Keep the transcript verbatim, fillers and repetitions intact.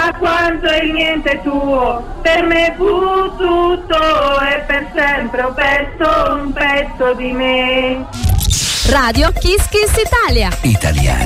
Ma quanto il niente è tuo, per me fu tutto e per sempre ho perso un pezzo di me. Radio Kiss Kiss Italia. Italiano.